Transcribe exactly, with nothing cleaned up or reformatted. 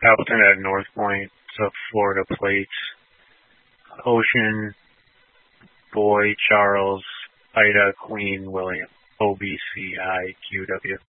Appleton at North Point, sub Florida plates. Ocean, Boy, Charles, Ida, Queen, William. O B C I Q W.